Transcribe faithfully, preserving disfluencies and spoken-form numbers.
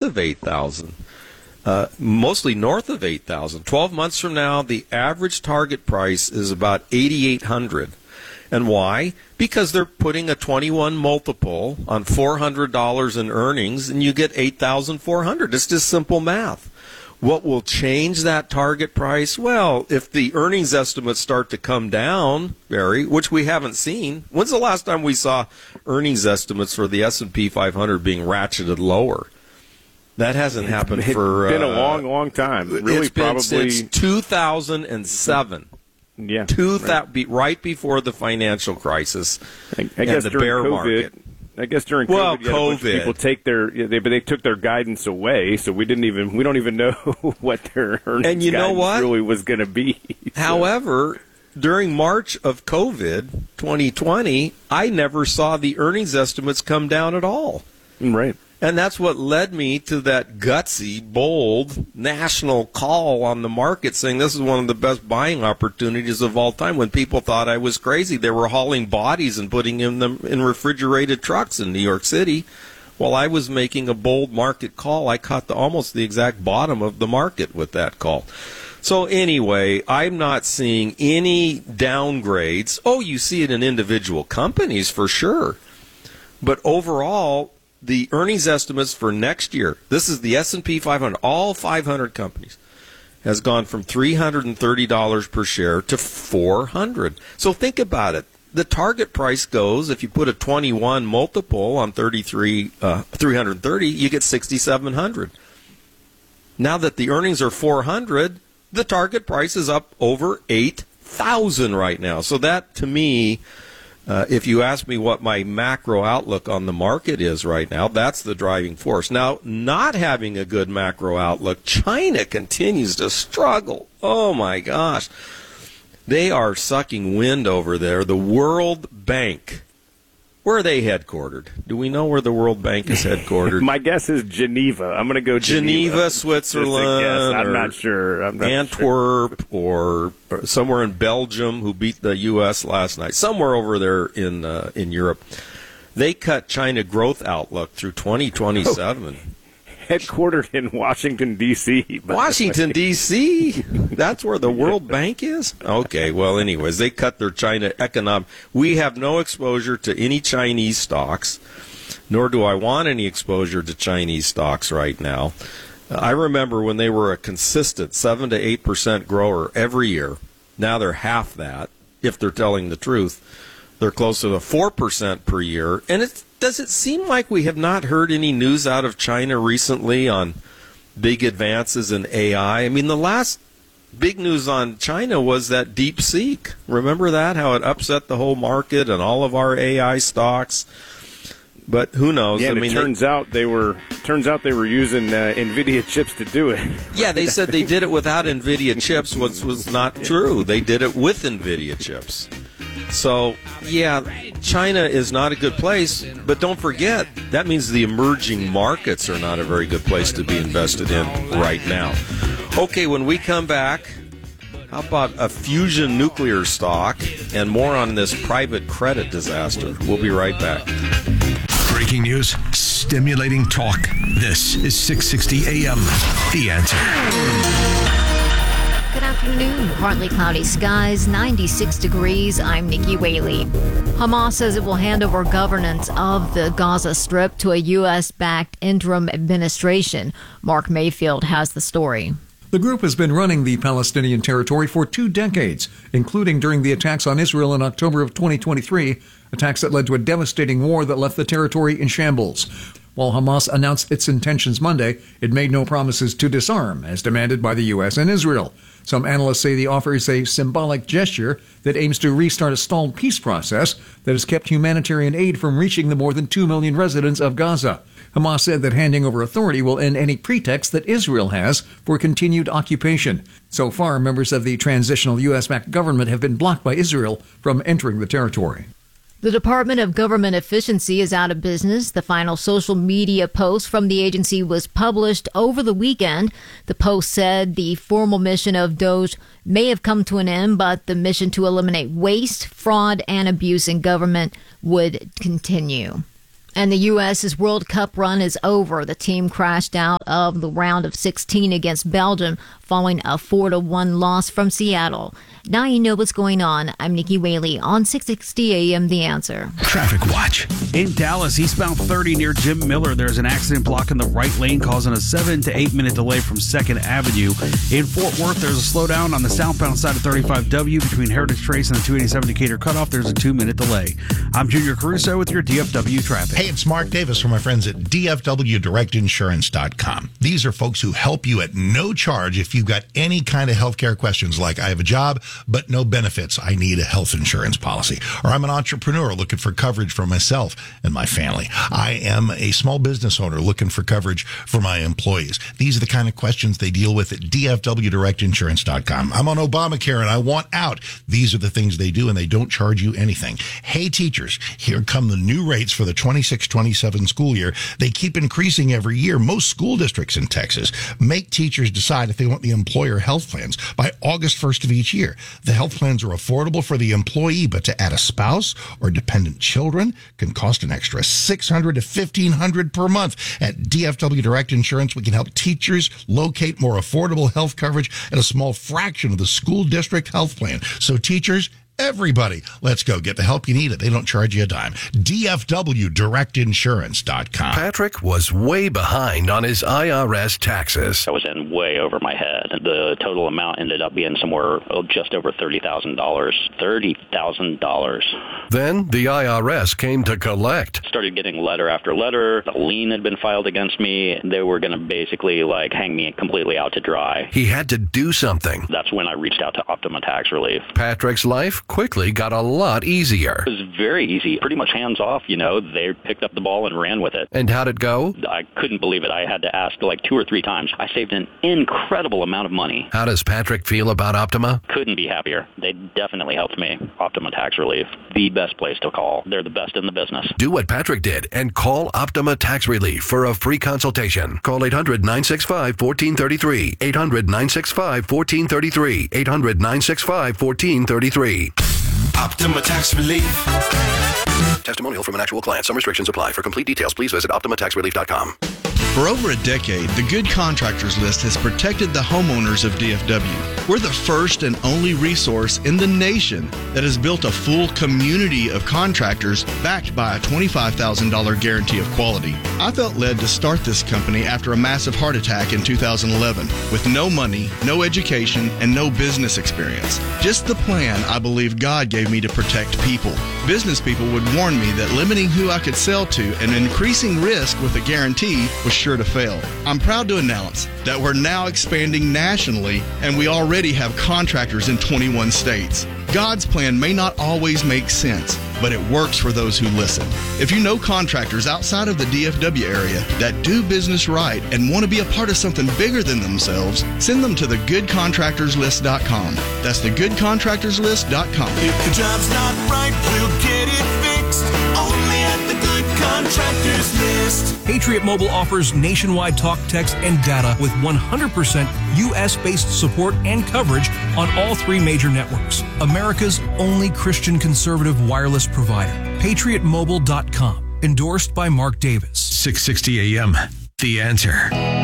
of eight thousand. Uh, mostly north of eight thousand. twelve months from now, the average target price is about eighty-eight hundred. And why? Because they're putting a twenty-one multiple on four hundred dollars in earnings, and you get eight thousand four hundred. It's just simple math. What will change that target price? Well, if the earnings estimates start to come down, Barry, which we haven't seen. When's the last time we saw earnings estimates for the S and P five hundred being ratcheted lower? That hasn't happened it's for... It's been uh, a long, long time. Really, it's been probably since two thousand seven. Yeah, Two right. That be right before the financial crisis. I, I and guess the during bear COVID, market. I guess during COVID, well, you had a bunch of COVID. people take their, they, but they took their guidance away, so we didn't even, we don't even know what their earnings and you know guidance what? really was going to be. So. However, during March of COVID twenty twenty, I never saw the earnings estimates come down at all. Right. And that's what led me to that gutsy, bold, national call on the market saying this is one of the best buying opportunities of all time. When people thought I was crazy, they were hauling bodies and putting in them in refrigerated trucks in New York City. While I was making a bold market call, I caught the, almost the exact bottom of the market with that call. So anyway, I'm not seeing any downgrades. Oh, you see it in individual companies for sure. But overall, the earnings estimates for next year, this is the S and P five hundred, all five hundred companies, has gone from three hundred thirty dollars per share to four hundred dollars. So think about it. The target price goes, if you put a twenty-one multiple on thirty-three, uh, three hundred thirty, you get sixty-seven hundred dollars. Now that the earnings are four hundred dollars, the target price is up over eight thousand dollars right now. So that, to me, Uh, if you ask me what my macro outlook on the market is right now, that's the driving force. Now, not having a good macro outlook, China continues to struggle. Oh, my gosh. They are sucking wind over there. The World Bank, where are they headquartered? Do we know where the World Bank is headquartered? My guess is Geneva. I'm going to go Geneva. Geneva, Switzerland. I'm not sure. I'm not Antwerp, sure. or, or somewhere in Belgium, who beat the U S last night. Somewhere over there in uh, in Europe. They cut China growth outlook through twenty twenty-seven. Oh. Headquartered in Washington, D C Washington, D C? That's where the World Bank is? Okay, well, anyways, they cut their China economic. We have no exposure to any Chinese stocks, nor do I want any exposure to Chinese stocks right now. I remember when they were a consistent seven to eight percent grower every year. Now they're half that, if they're telling the truth. They're closer to four percent per year. And it, does it seem like we have not heard any news out of China recently on big advances in A I? I mean, the last big news on China was that DeepSeek. Remember that? How it upset the whole market and all of our A I stocks. But who knows? Yeah, I and mean, it turns they, out they were turns out they were using uh, NVIDIA chips to do it. Yeah, they said they did it without NVIDIA chips, which was not true. They did it with NVIDIA chips. So, yeah, China is not a good place, but don't forget, that means the emerging markets are not a very good place to be invested in right now. Okay, when we come back, how about a fusion nuclear stock and more on this private credit disaster? We'll be right back. Breaking news, stimulating talk. This is six sixty A M. The Answer. Good afternoon. Partly cloudy skies, ninety-six degrees. I'm Nikki Whaley. Hamas says it will hand over governance of the Gaza Strip to a U S-backed interim administration. Mark Mayfield has the story. The group has been running the Palestinian territory for two decades, including during the attacks on Israel in October of twenty twenty-three, attacks that led to a devastating war that left the territory in shambles. While Hamas announced its intentions Monday, it made no promises to disarm, as demanded by the U S and Israel. Some analysts say the offer is a symbolic gesture that aims to restart a stalled peace process that has kept humanitarian aid from reaching the more than two million residents of Gaza. Hamas said that handing over authority will end any pretext that Israel has for continued occupation. So far, members of the transitional U S-backed government have been blocked by Israel from entering the territory. The Department of Government Efficiency is out of business. The final social media post from the agency was published over the weekend. The post said the formal mission of DOGE may have come to an end, but the mission to eliminate waste, fraud, and abuse in government would continue. And the U S's World Cup run is over. The team crashed out of the round of sixteen against Belgium following a four to one loss from Seattle. Now you know what's going on. I'm Nikki Whaley on six sixty A M The Answer. Traffic Watch. In Dallas, eastbound thirty near Jim Miller, there's an accident blocking the right lane, causing a seven to eight minute delay from second Avenue. In Fort Worth, there's a slowdown on the southbound side of thirty-five W between Heritage Trace and the two eighty-seven Decatur cutoff. There's a two minute delay. I'm Junior Caruso with your D F W traffic. Hey, it's Mark Davis from my friends at D F W direct insurance dot com. These are folks who help you at no charge if you've got any kind of healthcare questions, like I have a job but no benefits. I need a health insurance policy. Or I'm an entrepreneur looking for coverage for myself and my family. I am a small business owner looking for coverage for my employees. These are the kind of questions they deal with at D F W direct insurance dot com. I'm on Obamacare and I want out. These are the things they do, and they don't charge you anything. Hey, teachers, here come the new rates for the twenty-six twenty-seven school year. They keep increasing every year. Most school districts in Texas make teachers decide if they want the employer health plans by August first of each year. The health plans are affordable for the employee, but to add a spouse or dependent children can cost an extra six hundred dollars to fifteen hundred dollars per month. At D F W Direct Insurance, we can help teachers locate more affordable health coverage at a small fraction of the school district health plan. So teachers, everybody, let's go get the help you need. It. They don't charge you a dime. D F W direct insurance dot com. Patrick was way behind on his I R S taxes. I was in way over my head. The total amount ended up being somewhere oh, just over thirty thousand dollars. thirty thousand dollars. Then the I R S came to collect. Started getting letter after letter. A lien had been filed against me. They were going to basically like hang me completely out to dry. He had to do something. That's when I reached out to Optima Tax Relief. Patrick's life quickly got a lot easier. It was very easy, pretty much hands off, you know. They picked up the ball and ran with it. And how'd it go? I couldn't believe it. I had to ask like two or three times. I saved an incredible amount of money. How does Patrick feel about Optima? Couldn't be happier. They definitely helped me. Optima Tax Relief, the best place to call. They're the best in the business. Do what Patrick did and call Optima Tax Relief for a free consultation. Call eight hundred, nine six five, one four three three. eight hundred, nine six five, one four three three. eight hundred, nine six five, one four three three. Optima Tax Relief. Testimonial from an actual client. Some restrictions apply. For complete details, please visit optima tax relief dot com. For over a decade, the Good Contractors List has protected the homeowners of D F W. We're the first and only resource in the nation that has built a full community of contractors backed by a twenty-five thousand dollars guarantee of quality. I felt led to start this company after a massive heart attack in two thousand eleven with no money, no education, and no business experience. Just the plan I believe God gave me to protect people. Business people would warn me that limiting who I could sell to and increasing risk with a guarantee was sure to fail. I'm proud to announce that we're now expanding nationally, and we already have contractors in twenty-one states. God's plan may not always make sense, but it works for those who listen. If you know contractors outside of the D F W area that do business right and want to be a part of something bigger than themselves, send them to the good contractors list dot com. That's the good contractors list dot com. If the job's not right, we'll get it fixed. Only at the Good Contractors List. Patriot Mobile offers nationwide talk, text, and data with one hundred percent U S-based support and coverage on all three major networks. America's only Christian conservative wireless provider. patriot mobile dot com. Endorsed by Mark Davis. six sixty A M. The Answer.